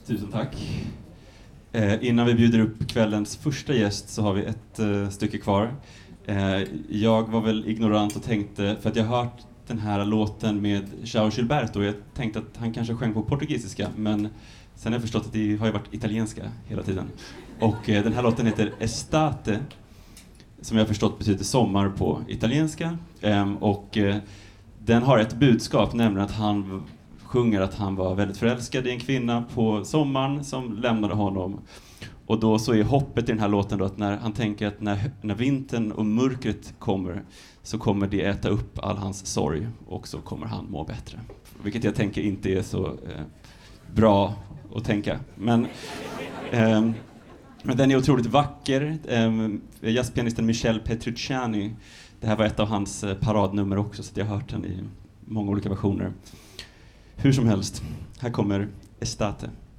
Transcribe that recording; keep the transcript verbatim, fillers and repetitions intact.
Tusen tack. Eh, innan vi bjuder upp kvällens första gäst så har vi ett eh, stycke kvar. Eh, jag var väl ignorant och tänkte, för att jag har hört den här låten med João Gilberto och jag tänkte att han kanske sjöng på portugisiska, men sen har jag förstått att det har ju varit italienska hela tiden. Och eh, den här låten heter Estate, som jag har förstått betyder sommar på italienska. Eh, och eh, den har ett budskap, nämligen att han sjunger att han var väldigt förälskad i en kvinna på sommaren som lämnade honom. Och då så är hoppet i den här låten då att när han tänker att när, när vintern och mörkret kommer så kommer det äta upp all hans sorg och så kommer han må bättre. Vilket jag tänker inte är så eh, bra att tänka. Men, eh, men den är otroligt vacker. Eh, jazzpianisten Michel Petrucciani, det här var ett av hans paradnummer också, så jag har hört den i många olika versioner. Hur som helst, här kommer Estate.